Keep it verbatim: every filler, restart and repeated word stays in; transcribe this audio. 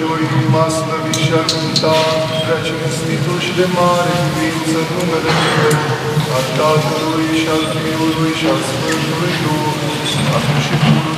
vor inima slăvi și a cânta, prea cinstitul și de mare cuvinte numele Tău, al Tatălui și al Fiului și al Sfântului Duh, acum și pururea